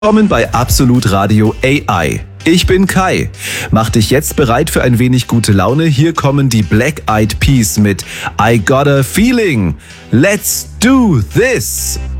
Willkommen bei Absolut Radio AI. Ich bin Kai. Mach dich jetzt bereit für ein wenig gute Laune. Hier kommen die Black Eyed Peas mit I Got a Feeling. Let's do this!